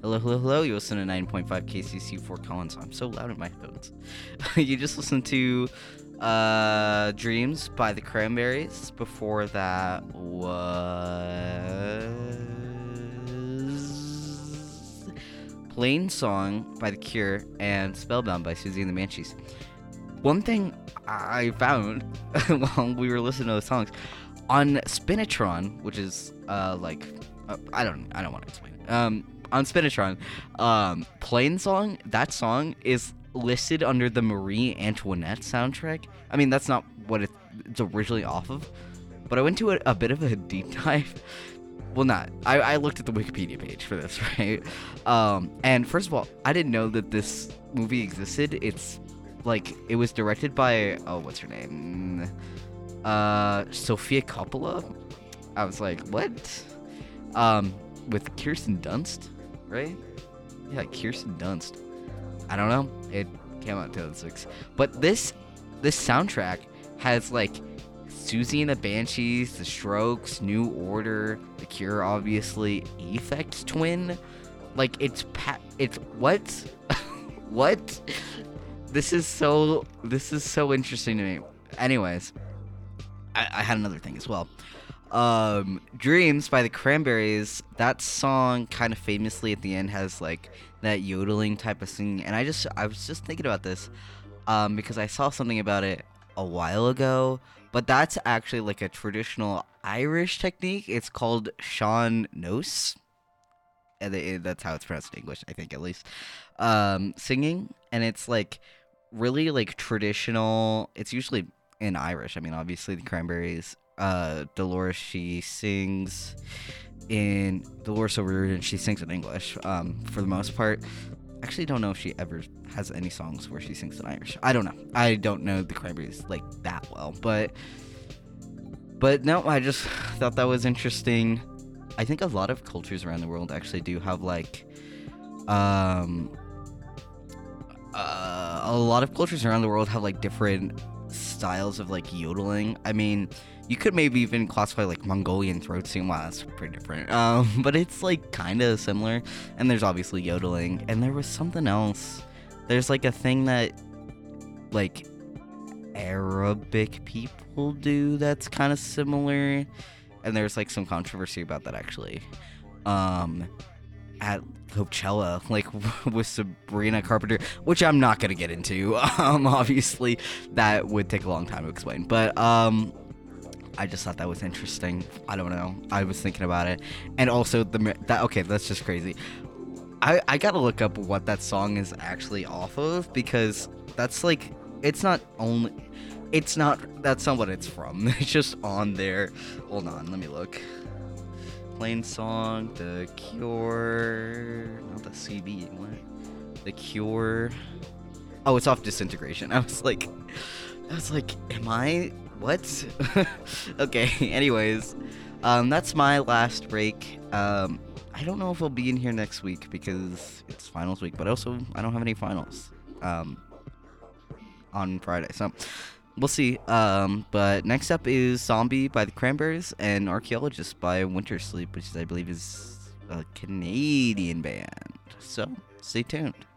Hello, hello, hello. You listen to 9.5 KCC Fort Collins. I'm so loud in my headphones. You just listened to Dreams by the Cranberries. Before that was Plain Song by The Cure and Spellbound by Susie and the Banshees. One thing I found while we were listening to those songs on Spinitron, which is I don't want to explain it. On Spinitron, Plain Song, that song is listed under the Marie Antoinette soundtrack. I mean, that's not what it's originally off of, but I went to a bit of a deep dive. Well, not. I looked at the Wikipedia page for this, right? And first of all, I didn't know that this movie existed. It was directed by, what's her name? Sofia Coppola. I was like, what? With Kirsten Dunst, right? Yeah, Kirsten Dunst. I don't know. It came out in 2006. But this soundtrack has, like, Susie and the Banshees, The Strokes, New Order, The Cure, obviously, Aphex Twin. Like, it's what? What? This is so interesting to me. Anyways, I had another thing as well. Dreams by the Cranberries, that song kind of famously at the end has like that yodeling type of singing, and I was just thinking about this because I saw something about it a while ago, but that's actually like a traditional Irish technique. It's called Sean Nose, and that's how it's pronounced in English, I think, at least. Singing, and it's like really like traditional. It's usually in Irish. I mean, obviously the Cranberries, Dolores, she sings in Dolores O'Riordan, she sings in English for the most part. Actually don't know if she ever has any songs where she sings in Irish. I don't know. I don't know the Cranberries like that well, but no, I just thought that was interesting. I think a lot of cultures around the world actually do have like a lot of cultures around the world have like different styles of like yodeling. I mean, you could maybe even classify like Mongolian throat singing. Wow, that's pretty different. But it's like kind of similar. And there's obviously yodeling. And there was something else. There's like a thing that like Arabic people do that's kind of similar. And there's like some controversy about that actually. At Coachella, like with Sabrina Carpenter, which I'm not gonna get into. Obviously, that would take a long time to explain. But I just thought that was interesting. I don't know. I was thinking about it, and also that's just crazy. I gotta look up what that song is actually off of, because that's like that's not what it's from. It's just on there. Hold on, let me look. Plain Song, The Cure, not the CD, what? The Cure. Oh, it's off Disintegration. I was like, am I, what? Okay, anyways, that's my last break. I don't know if I'll be in here next week because it's finals week, but also I don't have any finals, on Friday, so we'll see. But next up is Zombie by the Cranberries and Archaeologist by Winter Sleep, which I believe is a Canadian band. So stay tuned.